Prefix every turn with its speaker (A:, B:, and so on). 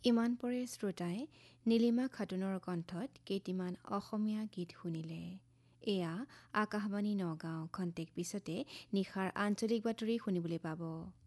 A: ইমান পৰে শ্ৰোতাই নীলিমা খাতুনৰ কণ্ঠত কেইটিমান অসমীয়া গীত শুনিলে। এয়া আকাশবাণী নগাঁও। খন্তেক পিছতে নিশাৰ আঞ্চলিক বাতৰি শুনিবলৈ পাব।